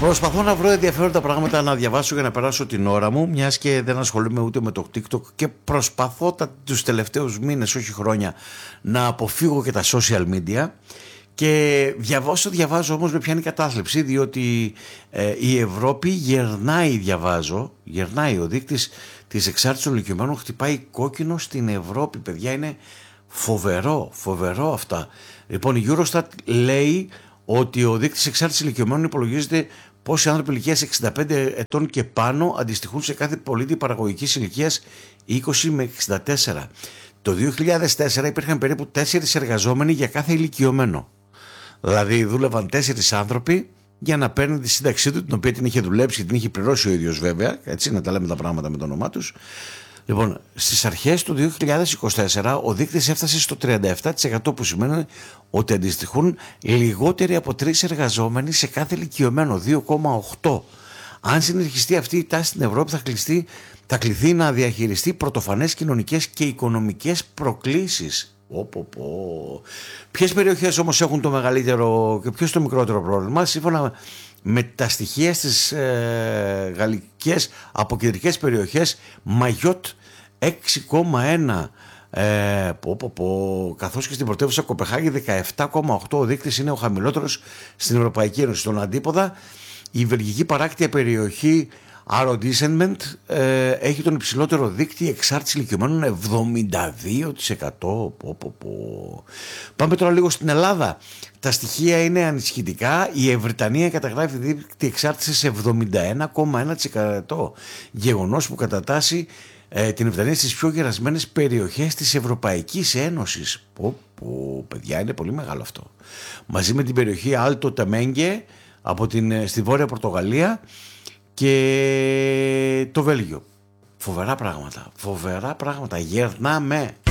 Προσπαθώ να βρω ενδιαφέροντα πράγματα να διαβάσω για να περάσω την ώρα μου, μιας και δεν ασχολούμαι ούτε με το TikTok και προσπαθώ τους τελευταίους μήνες, όχι χρόνια, να αποφύγω και τα social media. Και διαβάζω όμως με πιάνει κατάθλιψη, διότι η Ευρώπη γερνάει ο δείκτης της εξάρτησης των ηλικιωμένων, χτυπάει κόκκινο στην Ευρώπη, παιδιά, είναι φοβερό αυτά. Λοιπόν, η Eurostat λέει ότι ο δείκτης εξάρτησης ηλικιωμένων υπολογίζεται πόσοι άνθρωποι ηλικίας 65 ετών και πάνω αντιστοιχούν σε κάθε πολίτη παραγωγικής ηλικίας 20 με 64. Το 2004 υπήρχαν περίπου 4 εργαζόμενοι για κάθε ηλικιωμένο. Δηλαδή δούλευαν 4 άνθρωποι για να παίρνει τη σύνταξή του, την οποία την είχε δουλέψει και την είχε πληρώσει ο ίδιος, βέβαια, έτσι, να τα λέμε τα πράγματα με το όνομά τους. Λοιπόν, στις αρχές του 2024 ο δείκτης έφτασε στο 37%, που σημαίνει ότι αντιστοιχούν λιγότεροι από 3 εργαζόμενοι σε κάθε ηλικιωμένο, 2,8. Αν συνεχιστεί αυτή η τάση στην Ευρώπη, θα κληθεί να διαχειριστεί πρωτοφανές κοινωνικές και οικονομικές προκλήσεις. Ποιες περιοχές όμως έχουν το μεγαλύτερο και ποιος το μικρότερο πρόβλημα? Σύμφωνα με τα στοιχεία στις γαλλικές αποκεντρικές περιοχές, Μαγιότ 6,1, καθώς και στην πρωτεύουσα Κοπεχάγη 17,8. Ο δείκτης είναι ο χαμηλότερος στην Ευρωπαϊκή Ένωση. Στον αντίποδα, η βελγική παράκτια περιοχή Arrondissement έχει τον υψηλότερο δείκτη εξάρτηση ηλικιωμένων, 72%. Πάμε τώρα λίγο στην Ελλάδα. Τα στοιχεία είναι ανησυχητικά. Η Βρετανία καταγράφει δείκτη εξάρτηση σε 71,1%. Γεγονός που κατατάσσει την Βρετανία στις πιο γερασμένες περιοχές της Ευρωπαϊκής Ένωσης. Παιδιά, είναι πολύ μεγάλο αυτό. Μαζί με την περιοχή Άλτο Ταμέγκε στη Βόρεια Πορτογαλία και το Βέλγιο. Φοβερά πράγματα. Γερνάμε.